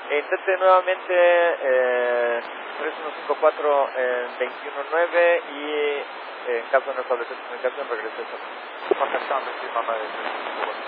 Intente nuevamente 3154 219 y en caso de no establecer comunicación regrese eso. Contestando, sí, mamá de